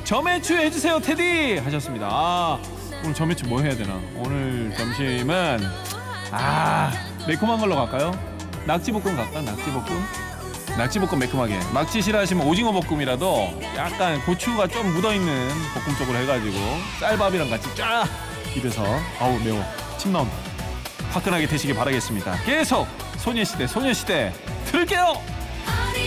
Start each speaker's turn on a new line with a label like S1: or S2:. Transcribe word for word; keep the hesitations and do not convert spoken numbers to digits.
S1: 점액추 해주세요 테디 하셨습니다. 아, 오늘 점액추 뭐 해야 되나? 오늘 점심은 아 매콤한 걸로 갈까요? 낙지볶음 갈까? 낙지볶음? 낙지볶음 매콤하게. 낙지 싫어하시면 오징어 볶음이라도 약간 고추가 좀 묻어있는 볶음 쪽으로 해가지고 쌀밥이랑 같이 쫙 비벼서 아우 매워 침 나온다. 화끈하게 드시길 바라겠습니다. 계속 소녀시대 소녀시대 들을게요.